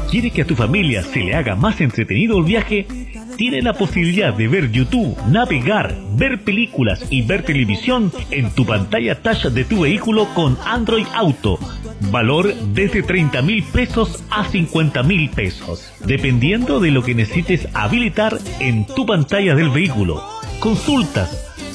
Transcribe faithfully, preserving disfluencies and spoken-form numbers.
¿Quiere que a tu familia se le haga más entretenido el viaje? Tiene la posibilidad de ver YouTube, navegar, ver películas y ver televisión en tu pantalla touch de tu vehículo con Android Auto. Valor desde treinta mil pesos a cincuenta mil pesos, dependiendo de lo que necesites habilitar en tu pantalla del vehículo. Consultas,